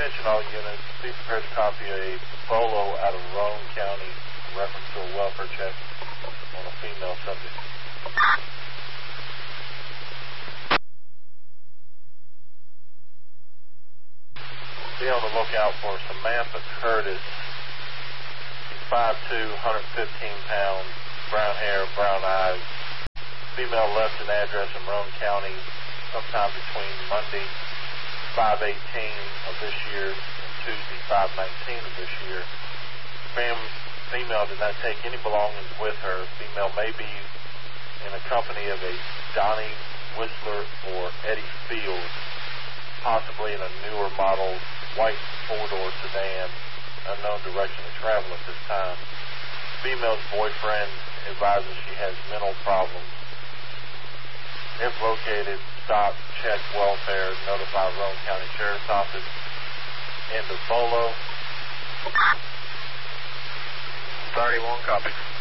Attention all units, be prepared to copy a bolo out of Roane County in reference to a welfare check on a female subject. Be on the lookout for Samantha Curtis. She's 5'2", 115 pounds, brown hair, brown eyes. Female left an address in Roane County sometime between Monday 5/18 of this year and Tuesday 5/19 of this year. Female did not take any belongings with her. Female may be in the company of a Donnie Whistler or Eddie Fields, possibly in a newer model white four-door sedan, unknown direction of travel at this time. Female's boyfriend advises she has mental problems. If located, stop, check welfare, notify Roane County Sheriff's Office. End of bolo. 31, copy.